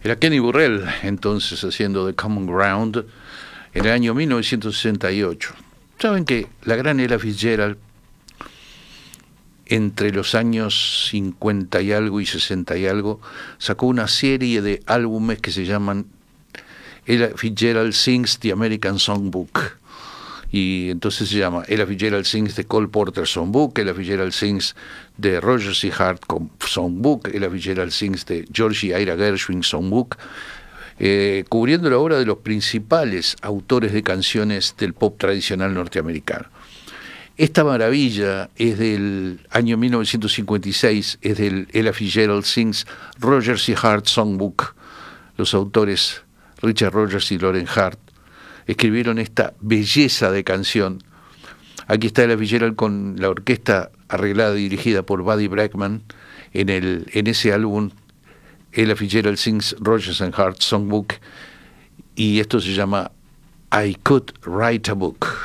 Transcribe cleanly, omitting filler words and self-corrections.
Era Kenny Burrell, entonces haciendo The Common Ground, en el año 1968. Saben que la gran Ella Fitzgerald, entre los años 50 y algo y 60 y algo, sacó una serie de álbumes que se llaman Ella Fitzgerald Sings The American Songbook. Y entonces se llama Ella Fitzgerald Sings The Cole Porter Songbook, Ella Fitzgerald Sings The Rogers y Hart Songbook, Ella Fitzgerald Sings The George y Ira Gershwin Songbook, cubriendo la obra de los principales autores de canciones del pop tradicional norteamericano. Esta maravilla es del año 1956, es del Ella Fitzgerald Sings Rogers y Hart Songbook. Los autores Richard Rogers y Loren Hart escribieron esta belleza de canción. Aquí está Ella Fitzgerald con la orquesta arreglada y dirigida por Buddy Blackman en ese álbum Ella Fitzgerald Sings Rogers and Hart Songbook, y esto se llama I Could Write a Book.